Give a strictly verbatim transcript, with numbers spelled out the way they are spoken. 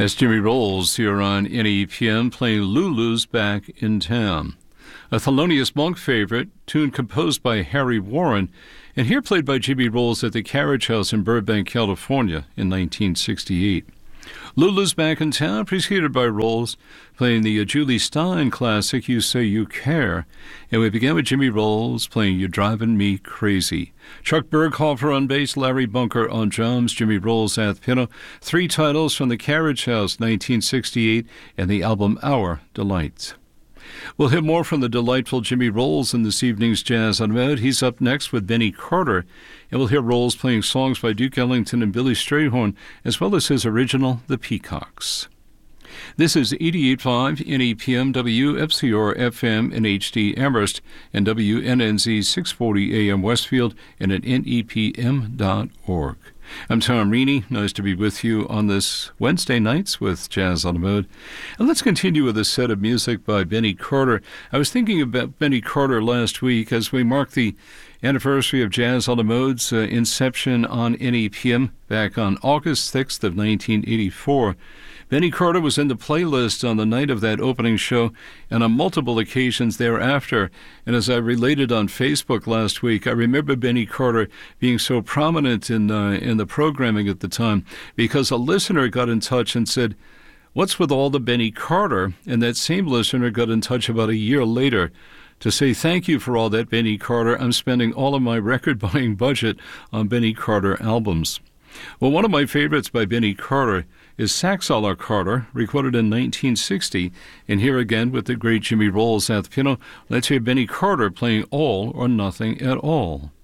That's Jimmy Rolls here on N E P M playing Lulu's Back in Town. A Thelonious Monk favorite, tune composed by Harry Warren, and here played by Jimmy Rolls at the Carriage House in Burbank, California in nineteen sixty-eight. Lulu's Back in Town, preceded by Rolls, playing the Julie Stein classic, You Say You Care. And we began with Jimmy Rolls playing You're Driving Me Crazy. Chuck Berghofer on bass, Larry Bunker on drums, Jimmy Rolls at piano. Three titles from the Carriage House, nineteen sixty-eight, and the album Our Delights. We'll hear more from the delightful Jimmy Rolls in this evening's Jazz on the Road. He's up next with Benny Carter, and we'll hear Rolls playing songs by Duke Ellington and Billy Strayhorn, as well as his original, The Peacocks. This is eighty-eight point five N E P M, W F C R F M in H D Amherst, and W N N Z six forty A M Westfield, and at N E P M dot org. I'm Tom Reaney. Nice to be with you on this Wednesday nights with Jazz on the Mode. And let's continue with a set of music by Benny Carter. I was thinking about Benny Carter last week as we mark the anniversary of Jazz on the Mode's uh, inception on N E P M back on August sixth of nineteen eighty-four. Benny Carter was in the playlist on the night of that opening show and on multiple occasions thereafter. And as I related on Facebook last week, I remember Benny Carter being so prominent in, uh, in the programming at the time because a listener got in touch and said, "What's with all the Benny Carter?" And that same listener got in touch about a year later to say, "Thank you for all that, Benny Carter. I'm spending all of my record-buying budget on Benny Carter albums." Well, one of my favorites by Benny Carter is Sax a la Carter, recorded in nineteen sixty. And here again with the great Jimmy Rolls at the piano, let's hear Benny Carter playing All or Nothing at All.